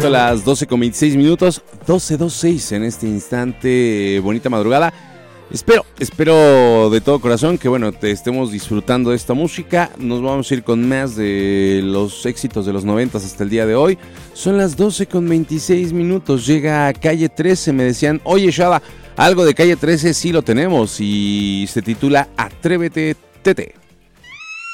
las 12:26, 12:26 en este instante, bonita madrugada. Espero de todo corazón que te estemos disfrutando de esta música. Nos vamos a ir con más de los éxitos de los 90s hasta el día de hoy. Son las 12:26, llega Calle 13, me decían, oye Shada, algo de Calle 13 sí lo tenemos y se titula Atrévete Tete.